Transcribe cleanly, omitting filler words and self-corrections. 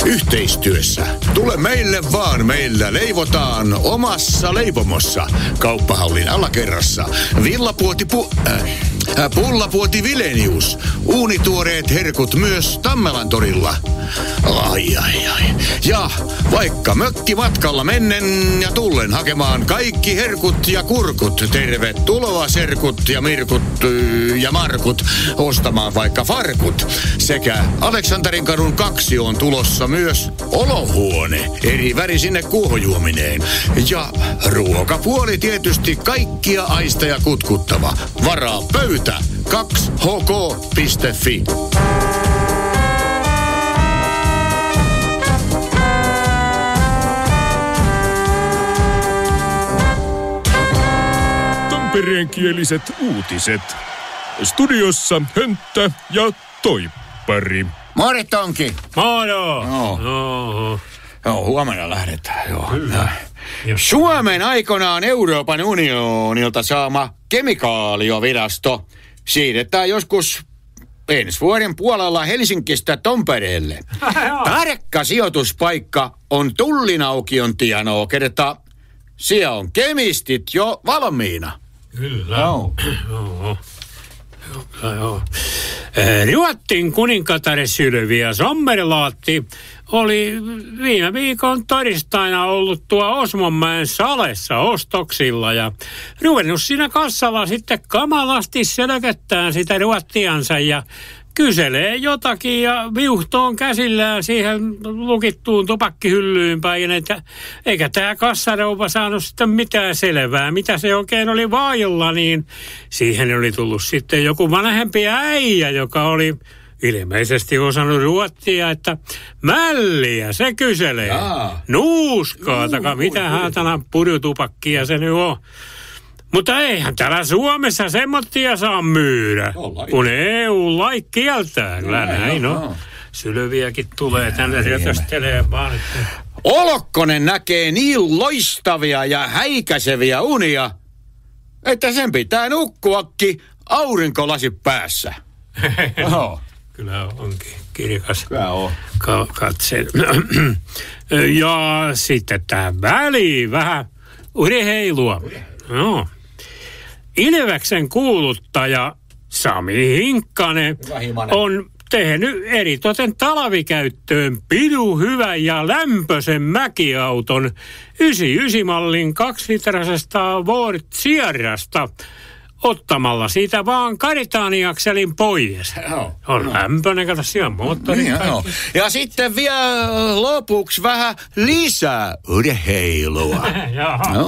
Yhteistyössä. Tule meille vaan, meillä leivotaan omassa leipomossa. Kauppahallin alakerrassa. Pullapuoti Vilenius. Uunituoreet herkut myös Tammelan torilla. Ai. Ja vaikka mökkimatkalla mennen ja tullen hakemaan kaikki herkut ja kurkut. Tervetuloa serkut ja mirkut ja markut ostamaan vaikka farkut. Sekä Aleksanterinkadun 2 on tulossa myös olohuone. Eri värisine kuohujuomineen. Ja ruokapuoli tietysti kaikkia aisteja kutkuttava. Varaa pöytä 2hk.fi. Tampereenkieliset uutiset. Studiossa Hönttä ja Toippari. Mori Tonki. Moro. Joo, huomenna lähdetään. Joo. Suomen aikanaan Euroopan unionilta saama kemikaaliovirasto siirretään joskus ensi vuoden puolella Helsingistä Tampereelle. Tarkka sijoituspaikka on Tullinaukion tienoa, kertaa siellä on kemistit jo valmiina. Kyllä. Joo. Ruotsin kuninkatar Sylvia Sommerlaatti oli viime viikon torstaina ollut tuo Osmonmäen salessa ostoksilla ja ruvennut siinä kassalla sitten kamalasti selköttään sitä ruottiansa ja kyselee jotakin ja viuhtoon käsillään siihen lukittuun tupakkihyllyyn päin, eikä tämä kassarouva saanut sitten mitään selvää, mitä se oikein oli vailla, niin siihen oli tullut sitten joku vanhempi äijä, joka oli ilmeisesti osannut ruotsia, että mälliä se kyselee. Nuuskaa, mitä häätänä purjutupakkia se nyt on. Mutta eihän täällä Suomessa semmoittia saa myydä, kun EU-lait kieltää. Kyllä näin on. Sylviäkin tulee tänne rötöstelee vaan. Olokkonen näkee niin loistavia ja häikäiseviä unia, että sen pitää nukkuakin aurinkolasit päässä. Kyllä onkin kirkas katse. Ja sitten tämä väliin vähän urheilua. No. Ilveksen kuuluttaja Sami Hinkkanen on tehnyt eritoten talvikäyttöön pidun hyvän ja lämpöisen mäkiauton 99-mallin 2-litrasesta Ford Sierrasta ottamalla siitä vaan karitaaniakselin pois. On lämpöinen, kato siellä moottori. Niin, ja sitten vielä lopuksi vähän lisää urheilua.